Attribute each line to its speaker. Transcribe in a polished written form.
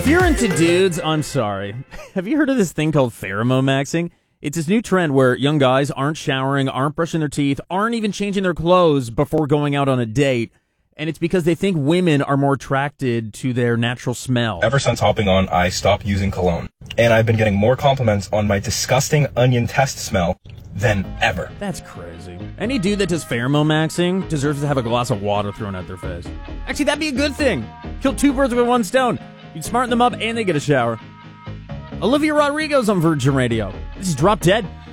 Speaker 1: If you're into dudes, I'm sorry. Have you heard of this thing called pheromone maxing? It's this new trend where young guys aren't showering, aren't brushing their teeth, aren't even changing their clothes before going out on a date. And it's because they think women are more attracted to their natural smell.
Speaker 2: Ever since hopping on, I stopped using cologne. And I've been getting more compliments on my disgusting onion test smell than ever.
Speaker 1: That's crazy. Any dude that does pheromone maxing deserves to have a glass of water thrown at their face. Actually, that'd be a good thing. Kill two birds with one stone. You'd smarten them up and they get a shower. Olivia Rodrigo's on Virgin Radio. This is Drop Dead.